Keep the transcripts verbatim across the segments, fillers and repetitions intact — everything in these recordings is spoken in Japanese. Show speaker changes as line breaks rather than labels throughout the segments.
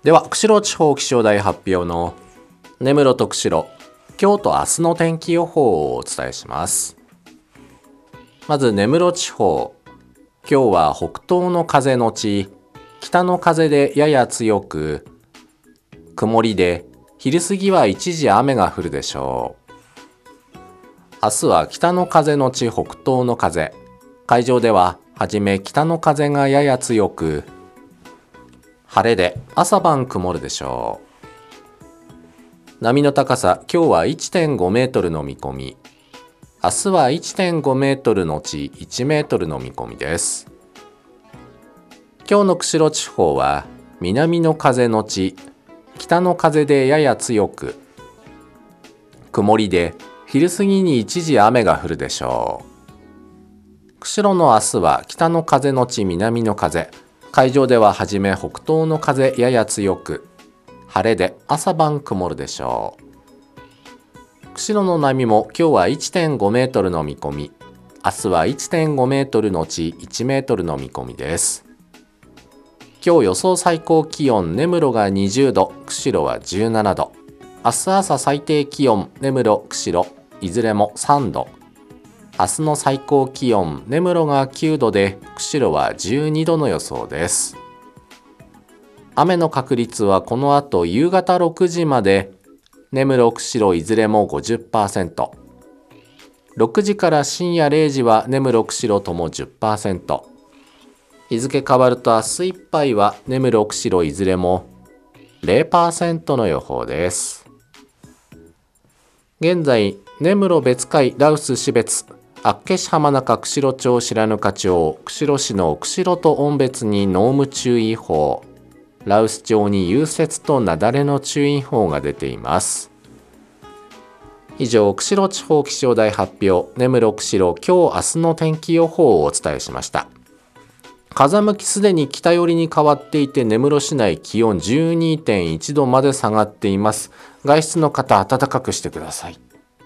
では釧路地方気象台発表の根室と釧路、今日と明日の天気予報をお伝えします。まず根室地方、今日は北東の風のち北の風でやや強く、曇りで昼過ぎは一時雨が降るでしょう。明日は北の風のち北東の風、海上でははじめ北の風がやや強く、晴れで朝晩曇るでしょう。波の高さ、今日は いってんご メートルの見込み、明日は いってんご メートルのちいちメートルの見込みです。今日の釧路地方は南の風のち北の風でやや強く、曇りで昼過ぎに一時雨が降るでしょう。釧路の明日は北の風のち南の風、海上でははじめ北東の風やや強く、晴れで朝晩曇るでしょう。釧路の波も今日は いってんご メートルの見込み、明日は いってんご メートルのちいちメートルの見込みです。今日予想最高気温、根室がにじゅうど、釧路はじゅうななど。明日朝最低気温、根室、釧路、いずれもさんど。明日の最高気温、根室がきゅうどで、釧路はじゅうにどの予想です。雨の確率はこの後夕方ろくじまで、根室、釧路いずれも ごじゅっパーセント。ろくじから深夜れいじは根室、釧路とも じゅっパーセント。日付変わると明日いっぱいは根室、釧路いずれも ゼロパーセント の予報です。現在、根室別海羅臼標別、厚岸浜中釧路町白糠町、釧路市の釧路と恩別に濃霧注意報、羅臼町に融雪と雪崩の注意報が出ています。以上、釧路地方気象台発表、根室釧路今日明日の天気予報をお伝えしました。風向きすでに北寄りに変わっていて、根室市内気温 じゅうにてんいちどまで下がっています。外出の方、暖かくしてください。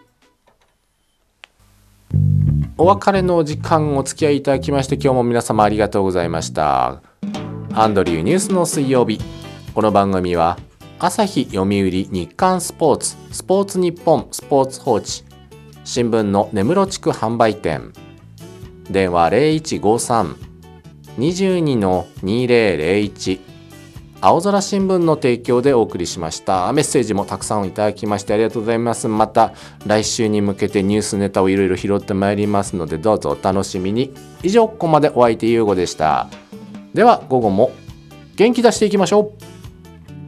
お別れの時間お付き合いいただきまして、今日も皆様ありがとうございました。アンドリューニュースの水曜日。この番組は朝日、読売、日刊スポーツ、スポーツニッポン、スポーツ報知、新聞の根室地区販売店、電話 ゼロいちごさん にじゅうに のにせんいち、青空新聞の提供でお送りしました。メッセージもたくさんいただきましてありがとうございます。また来週に向けてニュースネタをいろいろ拾ってまいりますので、どうぞお楽しみに。以上、ここまでお相手ゆうごでした。では午後も元気出していきましょう。